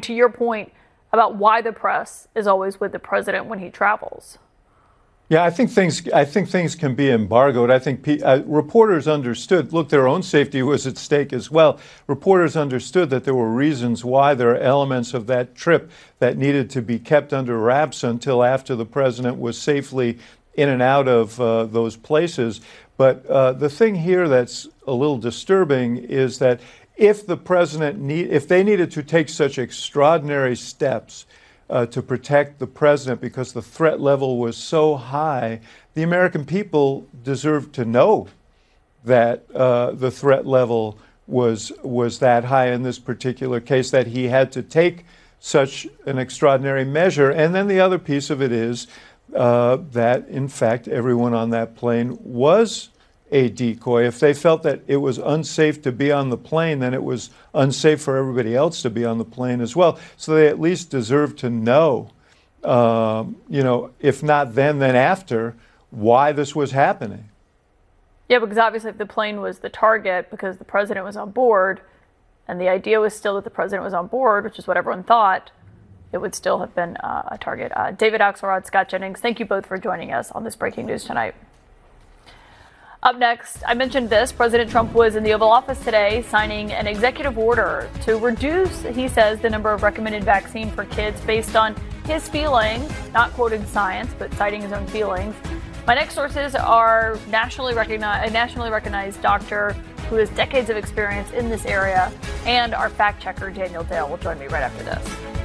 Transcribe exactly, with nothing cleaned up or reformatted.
to your point about why the press is always with the president when he travels. Yeah, I think things. I think things can be embargoed. I think uh, reporters understood. Look, their own safety was at stake as well. Reporters understood that there were reasons why there are elements of that trip that needed to be kept under wraps until after the president was safely in and out of uh, those places. But uh, the thing here that's a little disturbing is that if the president need, if they needed to take such extraordinary steps Uh, to protect the president because the threat level was so high, the American people deserve to know that uh, the threat level was was that high in this particular case, that he had to take such an extraordinary measure. And then the other piece of it is uh, that, in fact, everyone on that plane was a decoy. If they felt that it was unsafe to be on the plane, then it was unsafe for everybody else to be on the plane as well. So they at least deserve to know, um, you know, if not then, then after, why this was happening. Yeah, because obviously if the plane was the target because the president was on board, and the idea was still that the president was on board, which is what everyone thought, it would still have been uh, a target. Uh, David Axelrod, Scott Jennings, thank you both for joining us on this breaking news tonight. Up next, I mentioned this. President Trump was in the Oval Office today signing an executive order to reduce, he says, the number of recommended vaccine for kids based on his feelings, not quoting science, but citing his own feelings. My next sources are nationally recognized, a nationally recognized doctor who has decades of experience in this area, and our fact checker, Daniel Dale, will join me right after this.